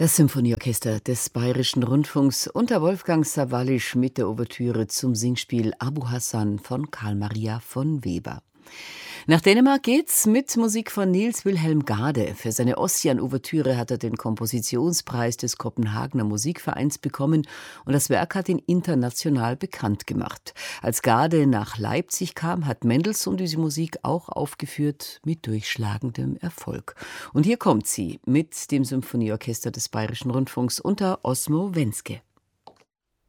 Das Symphonieorchester des Bayerischen Rundfunks unter Wolfgang Sawallisch mit der Ouvertüre zum Singspiel Abu Hassan von Carl Maria von Weber. Nach Dänemark geht's mit Musik von Niels Wilhelm Gade. Für seine Ossian-Ouvertüre hat er den Kompositionspreis des Kopenhagener Musikvereins bekommen und das Werk hat ihn international bekannt gemacht. Als Gade nach Leipzig kam, hat Mendelssohn diese Musik auch aufgeführt mit durchschlagendem Erfolg. Und hier kommt sie mit dem Symphonieorchester des Bayerischen Rundfunks unter Osmo Wenske.